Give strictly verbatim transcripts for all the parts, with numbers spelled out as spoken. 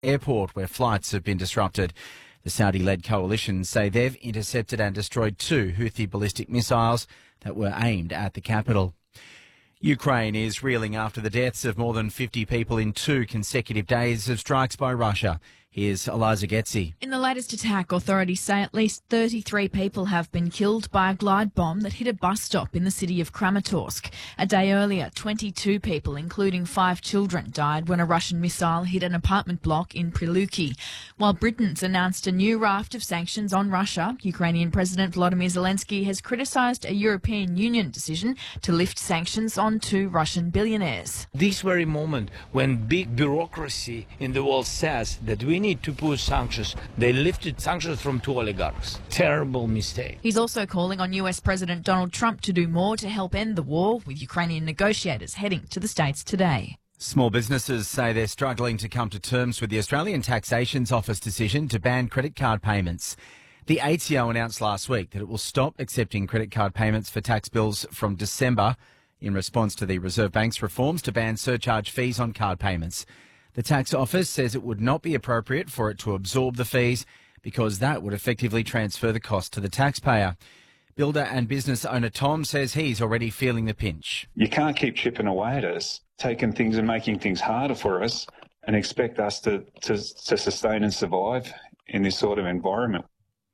airport where flights have been disrupted. The Saudi-led coalition say they've intercepted and destroyed two Houthi ballistic missiles that were aimed at the capital. Ukraine is reeling after the deaths of more than fifty people in two consecutive days of strikes by Russia. Here's Eliza Getzi. In the latest attack, authorities say at least thirty-three people have been killed by a glide bomb that hit a bus stop in the city of Kramatorsk. A day earlier, twenty-two people, including five children, died when a Russian missile hit an apartment block in Priluki. While Britain's announced a new raft of sanctions on Russia, Ukrainian President Volodymyr Zelensky has criticised a European Union decision to lift sanctions on two Russian billionaires. This very moment when big bureaucracy in the world says that we need to push sanctions, they lifted sanctions from two oligarchs. Terrible mistake. He's also calling on U S President Donald Trump to do more to help end the war, with Ukrainian negotiators heading to the States today. Small businesses say they're struggling to come to terms with the Australian Taxation's Office decision to ban credit card payments. The A T O announced last week that it will stop accepting credit card payments for tax bills from December in response to the Reserve Bank's reforms to ban surcharge fees on card payments. The tax office says it would not be appropriate for it to absorb the fees because that would effectively transfer the cost to the taxpayer. Builder and business owner Tom says he's already feeling the pinch. You can't keep chipping away at us, taking things and making things harder for us and expect us to, to, to sustain and survive in this sort of environment.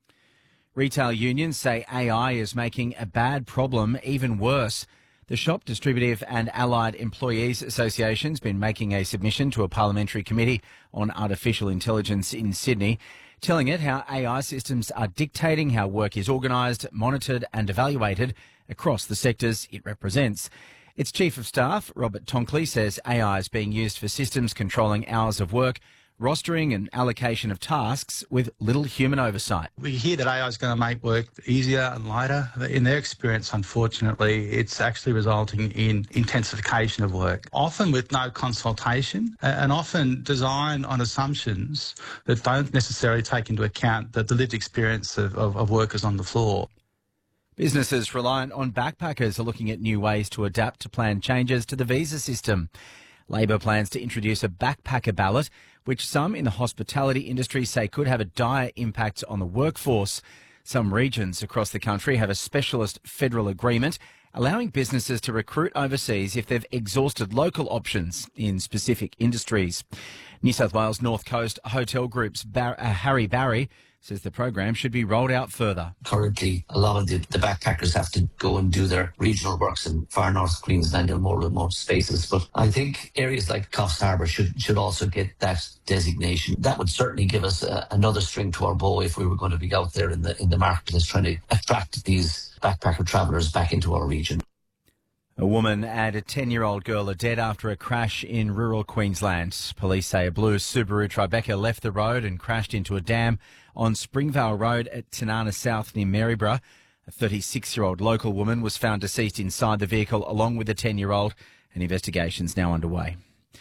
Retail unions say A I is making a bad problem even worse. The Shop, Distributive and Allied Employees Association's been making a submission to a parliamentary committee on artificial intelligence in Sydney, telling it how A I systems are dictating how work is organised, monitored and evaluated across the sectors it represents. Its Chief of Staff, Robert Tonkley, says A I is being used for systems controlling hours of work, rostering and allocation of tasks with little human oversight. We hear that A I is going to make work easier and lighter. In their experience, unfortunately, it's actually resulting in intensification of work, often with no consultation and often designed on assumptions that don't necessarily take into account the lived experience of, of, of workers on the floor. Businesses reliant on backpackers are looking at new ways to adapt to planned changes to the visa system. Labor plans to introduce a backpacker ballot, which some in the hospitality industry say could have a dire impact on the workforce. Some regions across the country have a specialist federal agreement allowing businesses to recruit overseas if they've exhausted local options in specific industries. New South Wales North Coast Hotel Group's Bar- uh, Harry Barry says the program should be rolled out further. Currently, a lot of the, the backpackers have to go and do their regional works in far north Queensland and more remote spaces. But I think areas like Coffs Harbour should, should also get that designation. That would certainly give us a, another string to our bow if we were going to be out there in the, in the marketplace trying to attract these backpacker travellers back into our region. A woman and a ten-year-old girl are dead after a crash in rural Queensland. Police say a blue Subaru Tribeca left the road and crashed into a dam on Springvale Road at Tanana South near Maryborough. A thirty-six-year-old local woman was found deceased inside the vehicle along with a ten-year-old, and investigations now underway.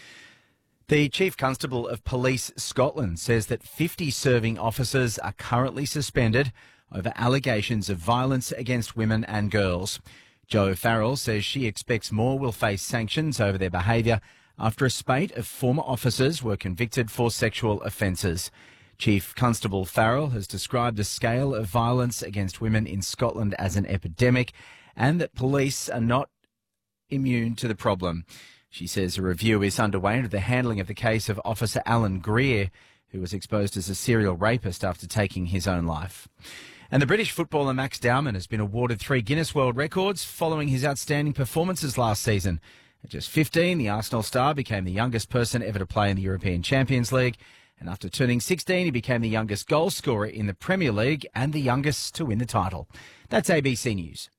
The Chief Constable of Police Scotland says that fifty serving officers are currently suspended over allegations of violence against women and girls. Jo Farrell says she expects more will face sanctions over their behaviour after a spate of former officers were convicted for sexual offences. Chief Constable Farrell has described the scale of violence against women in Scotland as an epidemic and that police are not immune to the problem. She says a review is underway into the handling of the case of Officer Alan Greer, who was exposed as a serial rapist after taking his own life. And the British footballer Max Dowman has been awarded three Guinness World Records following his outstanding performances last season. At just fifteen, the Arsenal star became the youngest person ever to play in the European Champions League. And after turning sixteen, he became the youngest goal scorer in the Premier League and the youngest to win the title. That's A B C News.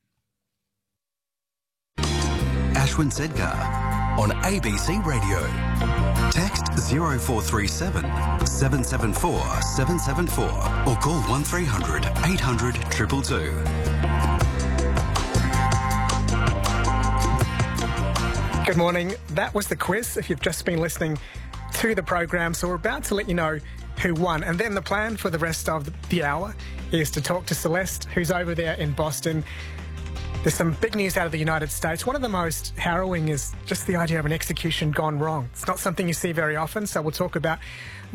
Ashwin Sedgar on A B C Radio. Text zero four three seven, seven seven four, seven seven four or call one three hundred, eight hundred, two two two. Good morning. That was the quiz if you've just been listening to the program. So we're about to let you know who won. And then the plan for the rest of the hour is to talk to Celeste, who's over there in Boston. There's some big news out of the United States. One of the most harrowing is just the idea of an execution gone wrong. It's not something you see very often, so we'll talk about